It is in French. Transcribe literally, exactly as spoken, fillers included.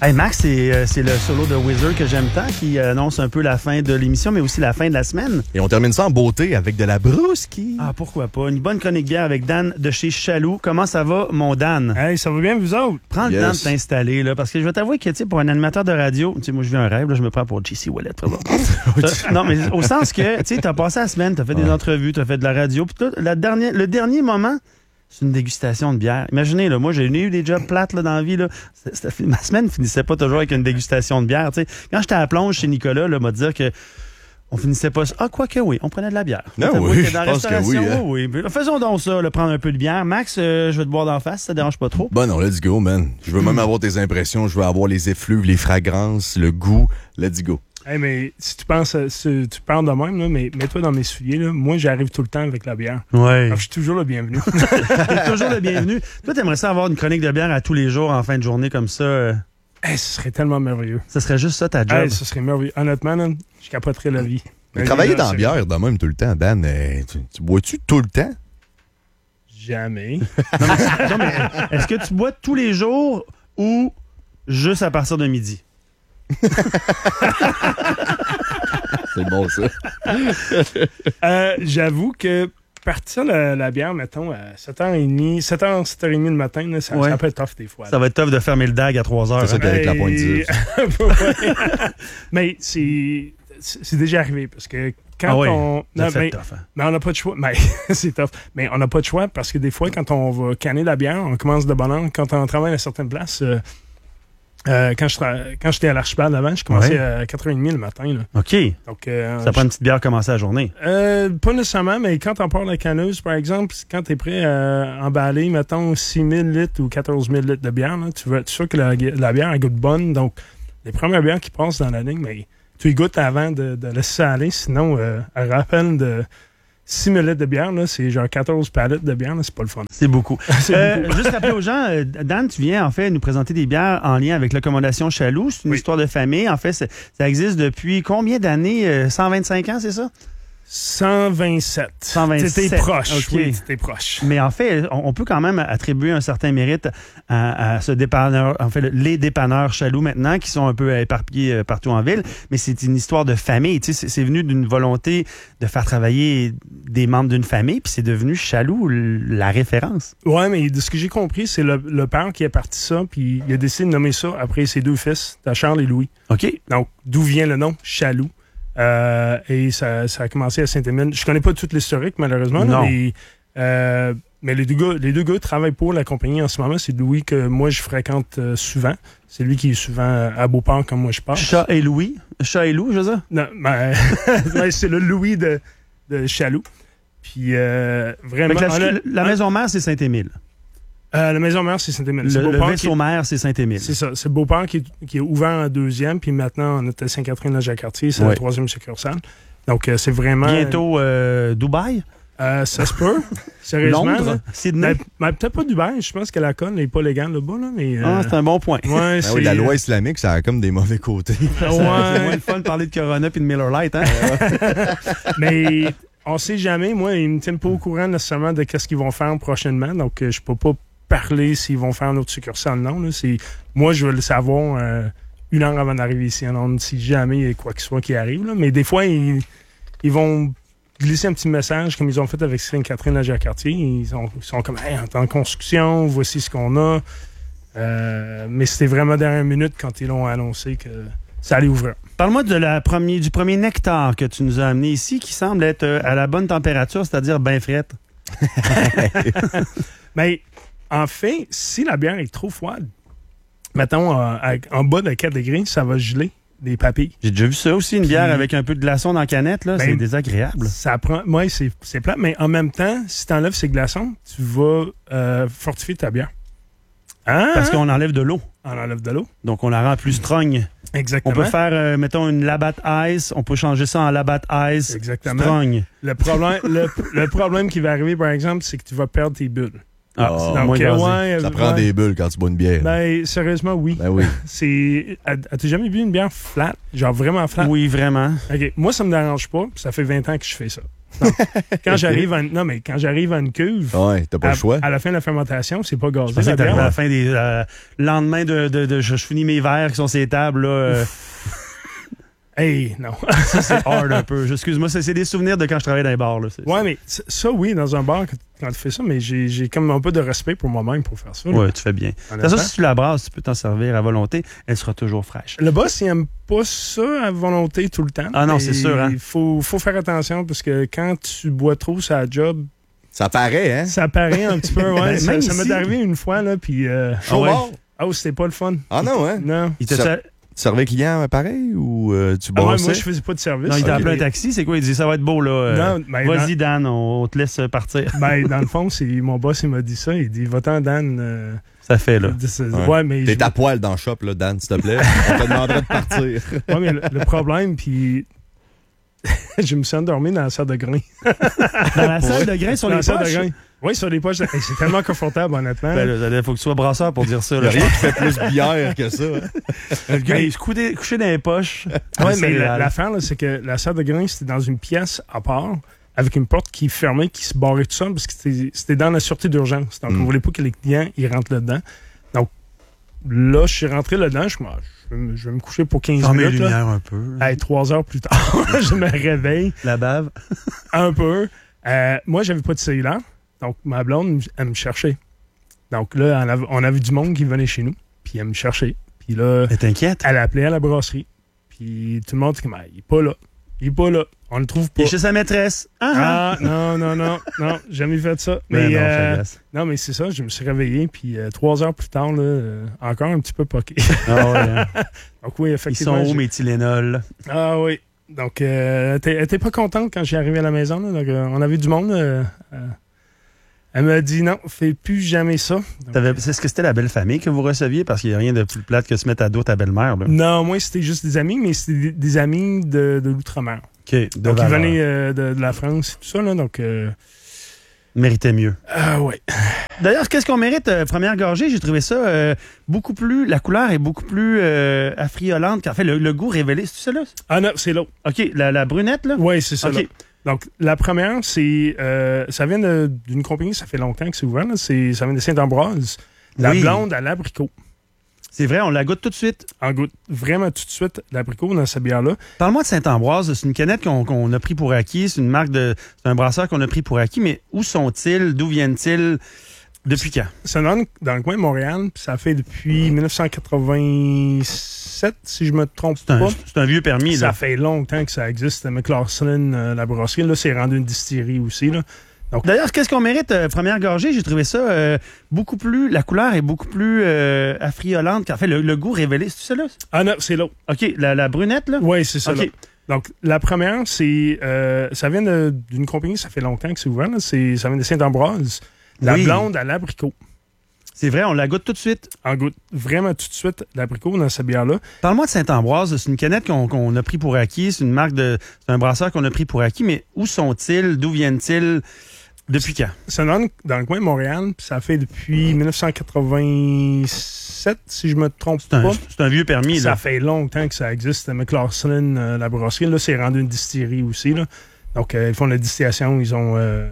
Hey Max, c'est, euh, c'est le solo de Wizard que j'aime tant qui annonce un peu la fin de l'émission, mais aussi la fin de la semaine. Et on termine ça en beauté avec de la brouski. Ah, pourquoi pas. Une bonne chronique bière avec Dan de chez Chaloux. Comment ça va, mon Dan? Hey, ça va bien, vous autres? Prends Yes. le temps de t'installer, là, parce que je vais t'avouer que, tu sais, pour un animateur de radio, tu sais, moi, je vis un rêve, là, je me prends pour J C Wallet. euh, non, mais au sens que, tu sais, t'as passé la semaine, t'as fait des Ouais. entrevues, t'as fait de la radio, puis tout, la dernière, le dernier moment, c'est une dégustation de bière. Imaginez, là, moi, j'ai eu des jobs plates là, dans la vie. Là. C'était- c'était- ma semaine finissait pas toujours avec une dégustation de bière. Tu sais. Quand j'étais à la plonge chez Nicolas, là, m'a dire que on finissait pas... Ah, quoi que oui, on prenait de la bière. Ah T'avoues oui, que dans je la pense que restauration, oui, hein. oui, oui. Puis là, faisons donc ça, là, prendre un peu de bière. Max, euh, je vais te boire d'en face, ça te dérange pas trop. Bon, non, let's go, man. Je veux même avoir tes impressions, je veux avoir les effluves, les fragrances, le goût. Let's go. Hey, mais si tu penses, à- si tu parles de même, là, mais mets-toi dans mes souliers. Là. Moi, j'arrive tout le temps avec la bière. Ouais. Alors, je suis toujours le bienvenu. T'es toujours le bienvenu. Toi, t'aimerais ça avoir une chronique de bière à tous les jours en fin de journée comme ça. euh, Hey, ce serait tellement merveilleux. Ça serait juste ça ta job. Hey, ce serait merveilleux. Honnêtement, là, je capoterais la vie. Mais Mais travailler là, dans la c'est- bière de même tout le temps, Dan, euh, tu, tu bois-tu tout le temps? Jamais. Non, mais, non, mais est-ce que tu bois tous les jours ou juste à partir de midi? C'est bon, ça. Euh, J'avoue que partir la, la bière, mettons, à sept heures trente, sept heures, sept heures trente le matin, là, ça, Ouais. ça peut être tough des fois. Ça va être tough de fermer le dag à trois heures. C'est ça hein? que- avec la pointe dure. Ouais. Mais c'est c'est c'est déjà arrivé parce que quand Ah oui, on. Ça Non, fait mais, tough, hein? mais on n'a pas de choix. Mais c'est tough. Mais on n'a pas de choix parce que des fois, quand on va canner la bière, on commence de bonne heure. Quand on travaille à certaines places, euh, euh, quand je tra- quand j'étais à l'Archipel avant, je commençais Ouais. à quatre heures trente le matin. Là. OK. Donc, euh, Ça prend une petite bière commencer la journée. euh, pas nécessairement, mais quand on part la canneuse, par exemple, quand tu es prêt à emballer, mettons, six mille litres ou quatorze mille litres de bière, là, tu veux être sûr que la, la bière elle goûte bonne. Donc, les premières bières qui passent dans la ligne, mais tu y goûtes avant de, de laisser ça aller. Sinon, euh, un rappel de six mille litres de bière, là, c'est genre quatorze palettes de bière. là, C'est pas le fun. C'est beaucoup. C'est Euh, beaucoup. juste rappeler aux gens, euh, Dan, tu viens en fait nous présenter des bières en lien avec l'accommodation Chaloux. C'est une Oui. histoire de famille. En fait, c'est- ça existe depuis combien d'années? Euh, cent vingt-cinq ans, c'est ça? cent vingt-sept. cent vingt-sept. T'étais proche. OK. Oui, t'étais proche. Mais en fait, on, on peut quand même attribuer un certain mérite à, à ce dépanneur, en fait, les dépanneurs Chaloux maintenant, qui sont un peu éparpillés euh, partout en ville. Mais c'est une histoire de famille. Tu sais, c'est, c'est venu d'une volonté de faire travailler des membres d'une famille, puis c'est devenu Chaloux l- la référence. Ouais, mais de ce que j'ai compris, c'est le, le père qui a parti ça, puis il a décidé de nommer ça après ses deux fils, t'as Charles et Louis. OK? Donc, d'où vient le nom Chaloux? Euh, et ça, ça a commencé à Saint-Émile. Je connais pas tout l'historique, malheureusement, là, Non. mais, euh, mais les deux gars, les deux gars travaillent pour la compagnie en ce moment. C'est Louis que moi, je fréquente euh, souvent. C'est lui qui est souvent à Beauport comme moi je passe. Chat et Louis. Chat et Loup, je veux dire? Non, ben, ouais, c'est le Louis de, de Chaloux. Puis, euh, vraiment... Fait que la, on a- la maison mère, c'est Saint-Émile. euh, la maison mère, c'est Saint-Émile. C'est Le, le Beauport qui- vaisseau mère, c'est Saint-Émile. C'est ça. C'est Beauport qui est, qui est ouvert en deuxième, puis maintenant, on est à Sainte-Catherine-la-Jacques-Cartier, c'est Ouais. la troisième succursale. Donc, euh, c'est vraiment... Bientôt euh, Dubaï, Euh, ça se peut, sérieusement. là. Londres, Sydney. Mais, mais peut-être pas Dubaï, je pense que la conne n'est pas légale là-bas, là, mais... euh, Ah, c'est un bon point. ouais, Ah c'est... oui, la loi islamique, ça a comme des mauvais côtés. C'est moins Ouais, le fun de parler de Corona puis de Miller Lite, hein? mais on sait jamais. Moi, ils me tiennent pas au courant nécessairement de ce qu'ils vont faire prochainement, donc euh, je peux pas parler s'ils vont faire un autre succursale. Non, là, c'est... Moi, je veux le savoir euh, une heure avant d'arriver ici. Alors, si jamais il y a quoi que ce soit qui arrive, là. Mais des fois, ils, ils vont glisser un petit message comme ils ont fait avec Sainte-Catherine-la-Jacques-Cartier. Ils, sont- ils sont comme, hey, en en construction, voici ce qu'on a. Euh, mais c'était vraiment dernière minute quand ils l'ont annoncé que ça allait ouvrir. Parle-moi de la premier, du premier nectar que tu nous as amené ici, qui semble être euh, à la bonne température, c'est-à-dire bien frette. Mais en fait, si la bière est trop froide, mettons euh, à- en bas de quatre degrés, ça va geler des papilles. J'ai déjà vu ça aussi, une Puis- bière avec un peu de glaçon dans la canette, là. Ben, c'est désagréable. Ça prend. Moi, c'est, c'est plat, mais en même temps, si tu enlèves ces glaçons, tu vas euh, fortifier ta bière. Hein? Parce qu'on enlève de l'eau. On enlève de l'eau. Donc, on la rend plus strogne. On Exactement. peut faire, euh, mettons, une Labatt Ice. On peut changer ça en Labatt Ice Exactement. strogne. Le problème, le, le problème qui va arriver, par exemple, c'est que tu vas perdre tes bulles. Ah, Oh. c'est Donc, moins euh, gazé. ouais, Ça euh, prend ouais. des bulles quand tu bois une bière. Ben, sérieusement, oui. Ben oui. C'est. As- As-tu jamais vu une bière flat? Genre vraiment flat? Oui, vraiment. OK. Moi, ça me dérange pas, puis ça fait vingt ans que je fais ça. Non. Quand j'arrive à, non, mais quand j'arrive à une cuve, Ouais, t'as pas à, le choix. à la fin de la fermentation, c'est pas gazé. Je pensais la que t'arrivais à la bière. fin des euh, lendemain de, de, de je, je finis mes verres qui sont sur les tables là. euh, Hey, non. ça c'est hard un peu. Excuse-moi, c'est c'est des souvenirs de quand je travaillais dans les bars là. C'est- Ouais, mais c- ça, oui, dans un bar, quand, quand tu fais ça, mais j'ai j'ai comme un peu de respect pour moi-même pour faire ça. là. Ouais, tu fais bien. De toute Honnêtement. façon, si tu la brasses, tu peux t'en servir à volonté. Elle sera toujours fraîche. Le boss, il aime pas ça à volonté tout le temps. Ah non, mais c'est sûr, hein. Il faut, faut faire attention parce que quand tu bois trop sur la job, Ça paraît, hein? ça paraît un petit peu. Ouais, Ben, ça même ça m'est ici. arrivé une fois, là, puis... Euh, Chaud ouais. mort. oh, c'était pas le fun. Ah non, hein? Non. Il te Ça- Tu servais client euh, pareil ou euh, tu Ah ouais, brassais? moi, je faisais pas de service. Non, il t'a Ok. appelé un taxi, c'est quoi? Il dit ça va être beau là. euh, Non, ben, Vas-y Dan, on, on te laisse partir. Ben, dans le fond, c'est mon boss, il m'a dit ça. Il dit, va-t'en, Dan. euh, Ça fait là. dis- Ouais. ouais, mais... T'es je- à poil dans le shop, là, Dan, s'il te plaît. On te demanderait de partir. Ouais, mais le, le problème, puis... je me suis endormi dans la salle de grain. Dans la salle de grain sur Dans les la salle poches. de grain. Oui, sur les poches. Hey, c'est tellement confortable, honnêtement. Ben, là, il faut que tu sois brasseur pour dire ça. Il y Là. a rien qui fait plus bière que ça. hein. Le gars, il est couché, couché dans les poches. Ouais, C'est mais la- réel. l'affaire, là, c'est que la salle de grain, c'était dans une pièce à part, avec une porte qui fermait, qui se barrait tout seul, parce que c'était c'était dans la sûreté d'urgence. Donc, Mm. on voulait pas que les clients ils rentrent là-dedans. Donc, là, je suis rentré là-dedans, je, me- je, vais me- je vais me coucher pour quinze Ferme les minutes. Là. lumières un peu. Hey, trois heures plus tard, je me réveille La bave. un peu. Euh, moi, j'avais pas de cellulaire. Donc, ma blonde, elle me cherchait. Donc là, on avait, on avait du monde qui venait chez nous. Puis elle me cherchait. Puis là, Mais t'inquiète. elle appelait à la brasserie. Puis tout le monde dit comme, Ah, il est pas là. Il est pas là. On le trouve pas. Il est chez sa maîtresse. Ah, ah. Ah, non, non, non, non, jamais fait ça. Ben Mais, non, euh, je t'agace. non, mais c'est ça, je me suis réveillé, puis euh, trois heures plus tard, là, euh, encore un petit peu poqué. Ah ouais, hein. Donc oui, Ils effectivement. sont où j'ai- mes Tylenol? Ah oui. Donc, euh, elle était- elle était pas contente quand j'ai arrivé à la maison. Là, donc, euh, on avait du monde. euh, euh, elle m'a dit non, fais plus jamais ça. Donc, T'avais- Est-ce que c'était la belle famille que vous receviez? Parce qu'il n'y a rien de plus plate que se mettre à dos ta belle-mère. Là. non, moi, c'était juste des amis, mais c'était des, des amis de, de l'outre-mer. OK, de Donc, ils valeur. venaient euh, de, de la France et tout ça. Là, donc, euh, Méritait mieux. ah ouais. D'ailleurs, qu'est-ce qu'on mérite? euh, première gorgée, j'ai trouvé ça euh, beaucoup plus... La couleur est beaucoup plus euh, affriolante. En fait, le, le goût révélé, c'est ça là? Ah non, c'est l'autre. OK, la, la brunette, là? Oui, c'est ça. OK. là. Donc, la première, c'est. Euh, ça vient de- d'une compagnie, ça fait longtemps que c'est ouvert. Là, c'est, ça vient de Saint-Ambroise. La Oui. blonde à l'abricot. C'est vrai, on la goûte tout de suite. En goûte vraiment tout de suite l'abricot dans cette bière-là. Parle-moi de Saint-Ambroise. C'est une canette qu'on qu'on a pris pour acquis. C'est une marque de... C'est un brasseur qu'on a pris pour acquis. Mais où sont-ils? D'où viennent-ils? Depuis quand? Ça donne dans le coin de Montréal, puis ça fait depuis dix-neuf cent quatre-vingt-sept, si je me trompe C'est un, pas. c'est un vieux permis, Ça là. fait longtemps que ça existe. McLaughlin, euh, la brasserie, là, c'est rendu une distillerie aussi. Là. D'ailleurs, qu'est-ce qu'on mérite? euh, première gorgée, j'ai trouvé ça euh, beaucoup plus... La couleur est beaucoup plus euh, affriolante. En fait, le, le goût révélé, c'est ça là? Ah non, c'est l'autre. OK, la, la brunette, là? Oui, c'est ça. OK. là. Donc, la première, c'est. Euh, ça vient de- d'une compagnie, ça fait longtemps que c'est ouvert. Là, c'est, ça vient de Saint-Ambroise. La Oui. blonde à l'abricot. C'est vrai, on la goûte tout de suite. En goûte vraiment tout de suite l'abricot dans cette bière-là. Parle-moi de Saint-Ambroise. C'est une canette qu'on qu'on a pris pour acquis. C'est une marque de... C'est un brasseur qu'on a pris pour acquis. Mais où sont-ils? D'où viennent-ils? Depuis quand? Ça donne dans le coin de Montréal, puis ça fait depuis dix-neuf cent quatre-vingt-sept, si je me trompe C'est un, pas. c'est un vieux permis, Ça là. fait longtemps que ça existe. McLaughlin, euh, la brasserie, là, c'est rendu une distillerie aussi. Là. Donc, euh, ils font la distillation, ils ont... euh,